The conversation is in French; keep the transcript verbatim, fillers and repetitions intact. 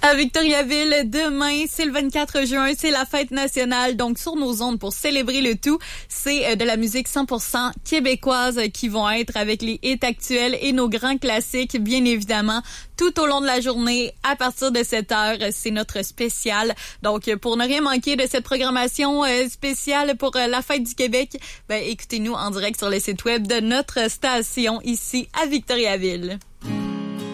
À Victoriaville, demain, c'est le vingt-quatre juin, c'est la fête nationale. Donc, sur nos ondes, pour célébrer le tout, c'est de la musique cent pour cent québécoise qui vont être avec les hits actuels et nos grands classiques, bien évidemment, tout au long de la journée. À partir de sept heures, c'est notre spécial. Donc, pour ne rien manquer de cette programmation spéciale pour la fête du Québec, ben, écoutez-nous en direct sur le site web de notre station ici à Victoriaville.